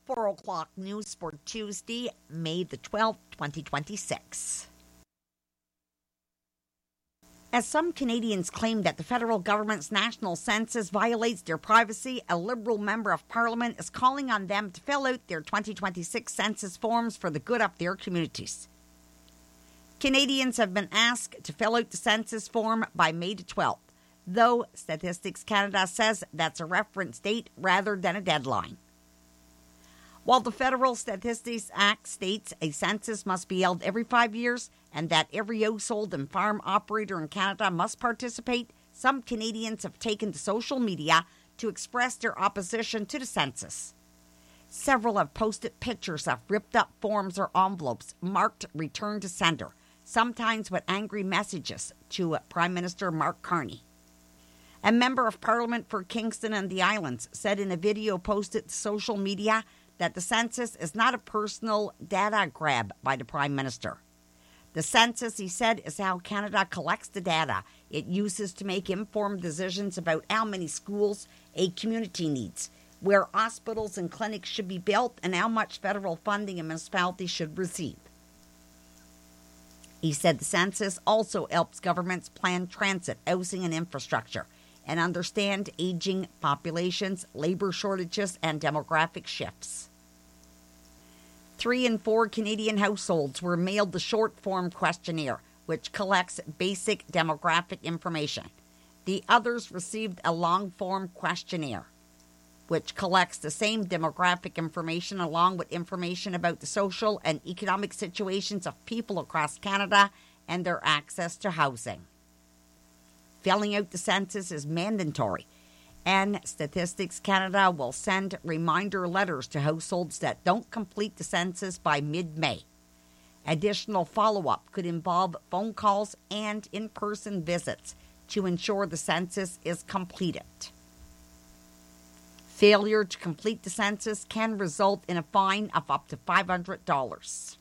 4 o'clock news for Tuesday, May the 12th, 2026. As some Canadians claim that the federal government's national census violates their privacy, a Liberal member of Parliament is calling on them to fill out their 2026 census forms for the good of their communities. Canadians have been asked to fill out the census form by May the 12th, though Statistics Canada says that's a reference date rather than a deadline. While the Federal Statistics Act states a census must be held every 5 years and that every household and farm operator in Canada must participate, some Canadians have taken to social media to express their opposition to the census. Several have posted pictures of ripped up forms or envelopes marked Return to Sender, sometimes with angry messages to Prime Minister Mark Carney. A member of Parliament for Kingston and the Islands said in a video posted to social media that the census is not a personal data grab by the Prime Minister. The census, he said, is how Canada collects the data it uses to make informed decisions about how many schools a community needs, where hospitals and clinics should be built, and how much federal funding a municipality should receive. He said the census also helps governments plan transit, housing, and infrastructure, and understand aging populations, labor shortages, and demographic shifts. 3 in 4 Canadian households were mailed the short form questionnaire, which collects basic demographic information. The others received a long form questionnaire, which collects the same demographic information along with information about the social and economic situations of people across Canada and their access to housing. Filling out the census is mandatory, and Statistics Canada will send reminder letters to households that don't complete the census by mid-May. Additional follow-up could involve phone calls and in-person visits to ensure the census is completed. Failure to complete the census can result in a fine of up to $500.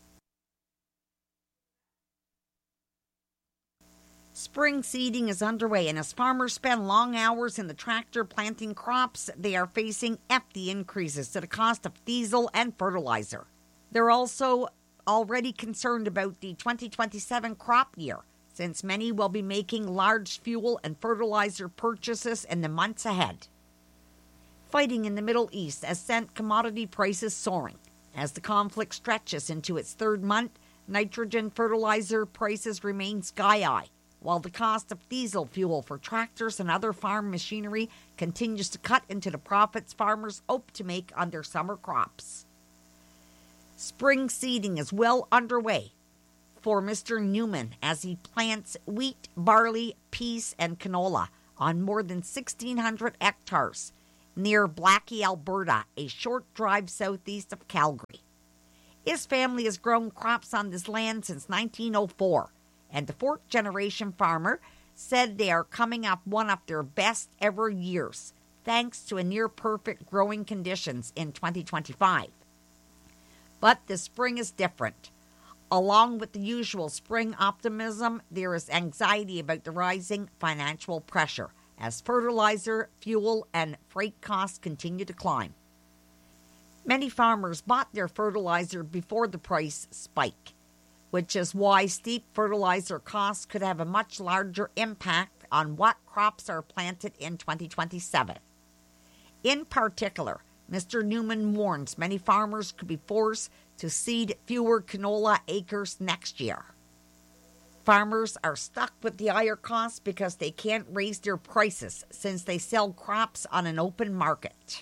Spring seeding is underway, and as farmers spend long hours in the tractor planting crops, they are facing hefty increases to the cost of diesel and fertilizer. They're also already concerned about the 2027 crop year, since many will be making large fuel and fertilizer purchases in the months ahead. Fighting in the Middle East has sent commodity prices soaring. As the conflict stretches into its third month, nitrogen fertilizer prices remain sky-high, while the cost of diesel fuel for tractors and other farm machinery continues to cut into the profits farmers hope to make on their summer crops. Spring seeding is well underway for Mr. Newman as he plants wheat, barley, peas, and canola on more than 1,600 hectares near Blackie, Alberta, a short drive southeast of Calgary. His family has grown crops on this land since 1904. And the fourth-generation farmer said they are coming off one of their best ever years, thanks to a near-perfect growing conditions in 2025. But the spring is different. Along with the usual spring optimism, there is anxiety about the rising financial pressure as fertilizer, fuel, and freight costs continue to climb. Many farmers bought their fertilizer before the price spike, which is why steep fertilizer costs could have a much larger impact on what crops are planted in 2027. In particular, Mr. Newman warns many farmers could be forced to seed fewer canola acres next year. Farmers are stuck with the higher costs because they can't raise their prices since they sell crops on an open market.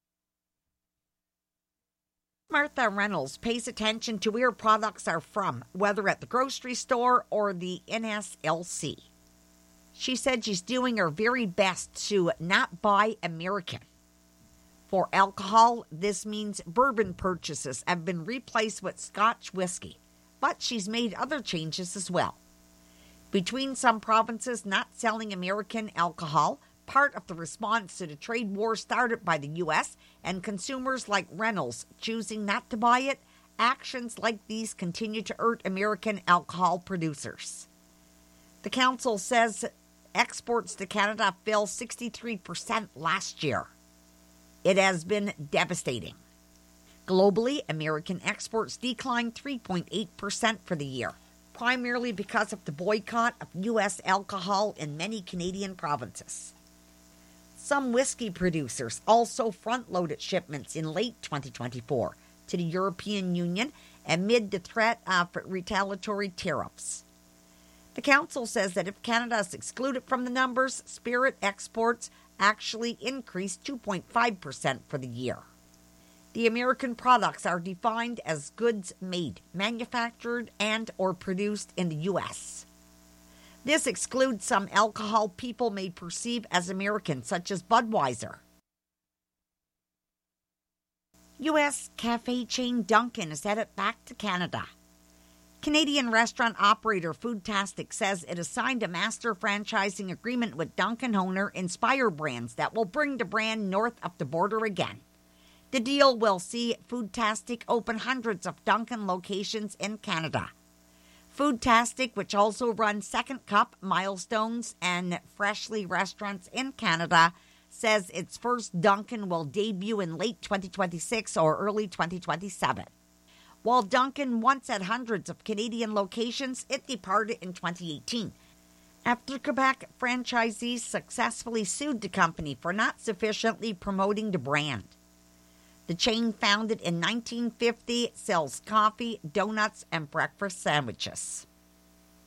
Martha Reynolds pays attention to where products are from, whether at the grocery store or the NSLC. She said she's doing her very best to not buy American. For alcohol, this means bourbon purchases have been replaced with Scotch whiskey, but she's made other changes as well. Between some provinces not selling American alcohol, part of the response to the trade war started by the U.S. and consumers like Reynolds choosing not to buy it, actions like these continue to hurt American alcohol producers. The council says exports to Canada fell 63% last year. It has been devastating. Globally, American exports declined 3.8% for the year, primarily because of the boycott of U.S. alcohol in many Canadian provinces. Some whiskey producers also front-loaded shipments in late 2024 to the European Union amid the threat of retaliatory tariffs. The council says that if Canada is excluded from the numbers, spirit exports actually increased 2.5% for the year. The American products are defined as goods made, manufactured, and or produced in the U.S. This excludes some alcohol people may perceive as American, such as Budweiser. U.S. cafe chain Dunkin' is headed back to Canada. Canadian restaurant operator Foodtastic says it has signed a master franchising agreement with Dunkin' owner Inspire Brands that will bring the brand north of the border again. The deal will see Foodtastic open hundreds of Dunkin' locations in Canada. Foodtastic, which also runs Second Cup, Milestones, and Freshly restaurants in Canada, says its first Dunkin' will debut in late 2026 or early 2027. While Dunkin' once had hundreds of Canadian locations, it departed in 2018 after Quebec franchisees successfully sued the company for not sufficiently promoting the brand. The chain, founded in 1950, sells coffee, donuts, and breakfast sandwiches.